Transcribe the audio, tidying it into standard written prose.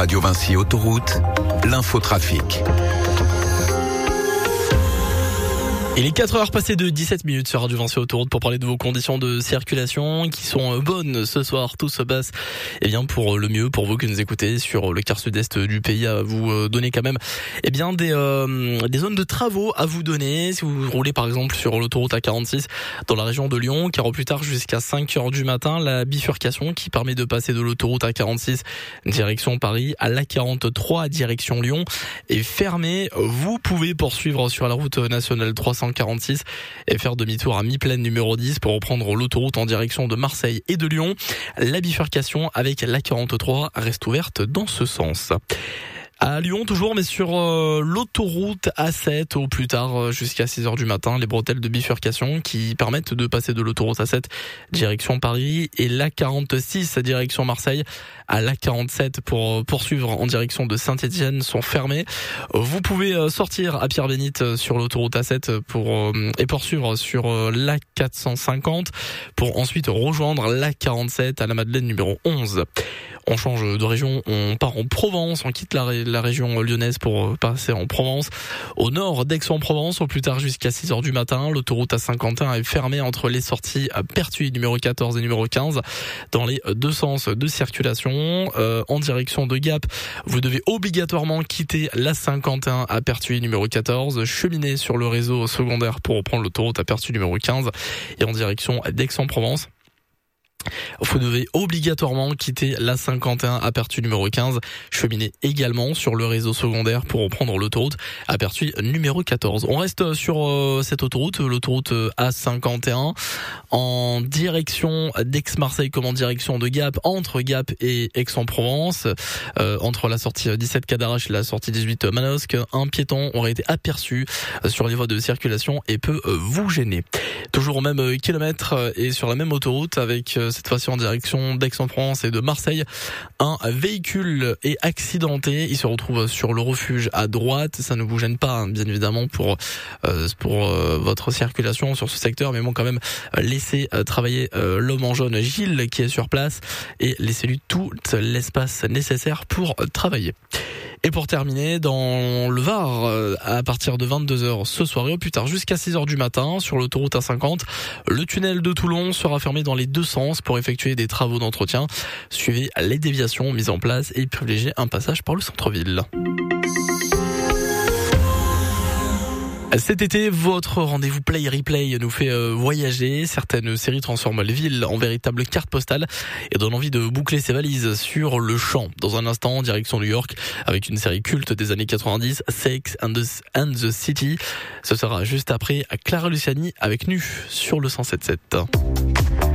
Radio Vinci Autoroute, l'infotrafic. Il est 4h passées de 17 minutes sur Radio Vinci Autoroute pour parler de vos conditions de circulation qui sont bonnes ce soir. Tout se passe pour le mieux pour vous que nous écoutez sur le quart sud-est du pays, à vous donner quand même des zones de travaux à vous donner. Si vous roulez par exemple sur l'autoroute A46 dans la région de Lyon, car au plus tard jusqu'à 5h du matin, la bifurcation qui permet de passer de l'autoroute A46 direction Paris à l'A43 direction Lyon est fermée. Vous pouvez poursuivre sur la route nationale 346 et faire demi-tour à mi-plaine numéro 10 pour reprendre l'autoroute en direction de Marseille et de Lyon. La bifurcation avec l'A43 reste ouverte dans ce sens. À Lyon toujours, mais sur l'autoroute A7 au plus tard jusqu'à 6h du matin, les bretelles de bifurcation qui permettent de passer de l'autoroute A7 direction Paris et l'A46 direction Marseille à l'A47 pour poursuivre en direction de Saint-Étienne sont fermées. Vous pouvez sortir à Pierre-Bénite sur l'autoroute A7 et poursuivre sur l'A450 pour ensuite rejoindre l'A47 à la Madeleine numéro 11. On change de région, on part en Provence, on quitte la région lyonnaise pour passer en Provence. Au nord d'Aix-en-Provence, au plus tard jusqu'à 6h du matin, l'autoroute A51 est fermée entre les sorties à Pertuis numéro 14 et numéro 15 dans les deux sens de circulation. En direction de Gap, vous devez obligatoirement quitter l'A51 à Pertuis numéro 14, cheminer sur le réseau secondaire pour reprendre l'autoroute à Pertuis numéro 15 et en direction d'Aix-en-Provence. Vous devez obligatoirement quitter l'A51 à Pertuis numéro 15, cheminer également sur le réseau secondaire pour reprendre l'autoroute à Pertuis numéro 14. On reste sur cette autoroute, l'autoroute A51, en direction d'Aix-Marseille comme en direction de Gap, entre Gap et Aix-en-Provence, entre la sortie 17 Cadarache et la sortie 18 Manosque. Un piéton aurait été aperçu sur les voies de circulation et peut vous gêner. Toujours au même kilomètre et sur la même autoroute avec cette fois-ci en direction d'Aix-en-Provence et de Marseille. Un véhicule est accidenté. Il se retrouve sur le refuge à droite. Ça ne vous gêne pas, bien évidemment, pour votre circulation sur ce secteur. Mais bon, quand même, laissez travailler l'homme en jaune, Gilles, qui est sur place, et laissez-lui tout l'espace nécessaire pour travailler. Et pour terminer, dans le Var, à partir de 22h ce soir et au plus tard jusqu'à 6h du matin, sur l'autoroute A50, le tunnel de Toulon sera fermé dans les deux sens pour effectuer des travaux d'entretien. Suivez les déviations mises en place et privilégiez un passage par le centre-ville. Cet été, votre rendez-vous Play Replay nous fait voyager. Certaines séries transforment les villes en véritable carte postale et donnent envie de boucler ses valises sur le champ. Dans un instant, direction New York, avec une série culte des années 90, Sex and the City. Ce sera juste après Clara Luciani avec Nu sur le 107.7.